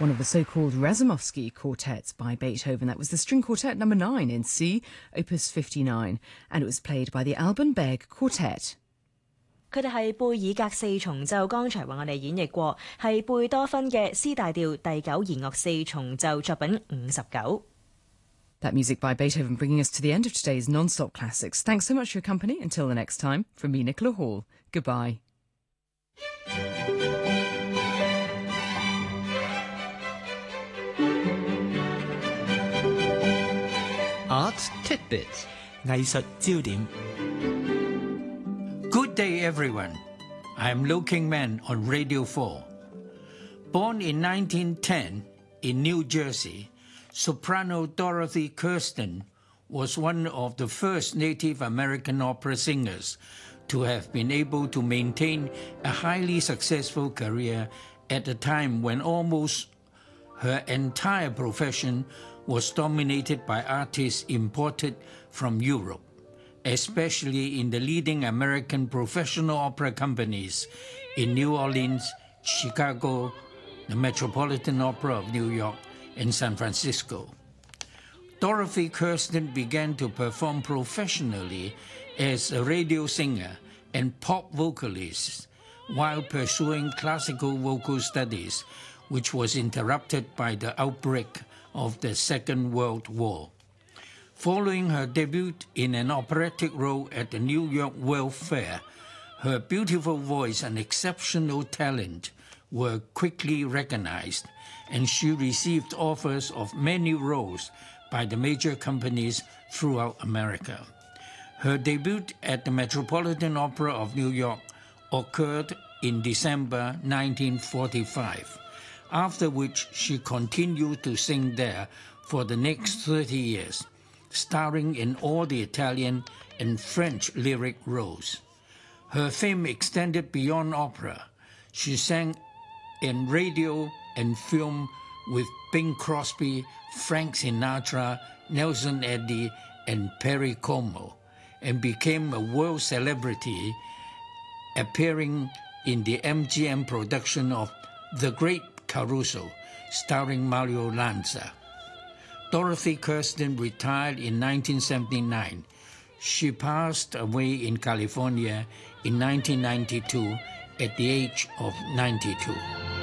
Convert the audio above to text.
one of the so-called Razumovsky quartets by Beethoven. That was the String Quartet No. 9 in C, Opus 59, and it was played by the Alban Berg Quartet. 佢哋係貝爾格四重奏，剛才為我哋演繹過，係貝多芬嘅 C 大調第9弦樂四重奏作品59。 That music by Beethoven bringing us to the end of today's Non-Stop Classics. Thanks so much for your company. Until the next time, from me, Nicola Hall. Goodbye. Art Tidbits. 藝術焦點。 Good day, everyone. I'm Liu Kingman on Radio 4. Born in 1910 in New Jersey, soprano Dorothy Kirsten was one of the first Native American opera singers to have been able to maintain a highly successful career at a time when almost her entire profession was dominated by artists imported from Europe, especially in the leading American professional opera companies in New Orleans, Chicago, the Metropolitan Opera of New York, and San Francisco. Dorothy Kirsten began to perform professionally as a radio singer and pop vocalist while pursuing classical vocal studies, which was interrupted by the outbreak of the Second World War. Following her debut in an operatic role at the New York World Fair, her beautiful voice and exceptional talent were quickly recognized, and she received offers of many roles by the major companies throughout America. Her debut at the Metropolitan Opera of New York occurred in December 1945, after which she continued to sing there for the next 30 years, starring in all the Italian and French lyric roles. Her fame extended beyond opera. She sang in radio and film with Bing Crosby, Frank Sinatra, Nelson Eddy, and Perry Como, and became a world celebrity, appearing in the MGM production of The Great Caruso, starring Mario Lanza. Dorothy Kirsten retired in 1979. She passed away in California in 1992 at the age of 92.